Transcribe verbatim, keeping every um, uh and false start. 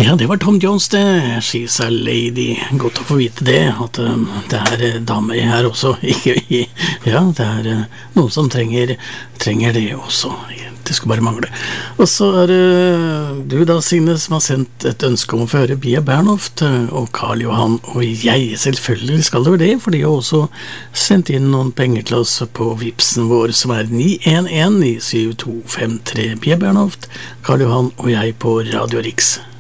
Ja, det var Tom Jones det, She's a Lady. Godt å få vite det, at um, det er uh, damer her også. Ikke, ja, det er uh, noen som trenger, trenger det også. Det skulle bare mangle. Og så er det uh, du da, Signe, som har sendt et ønske om å føre Bia Bernhoft uh, og Karl Johan og jeg. Selvfølgelig skal det være det, for de har også sendt inn noen penger til oss på Vipsen vår, som er ni en en ni syv to fem tre. Bia Bernhoft, Karl Johan og jeg på Radio Riks.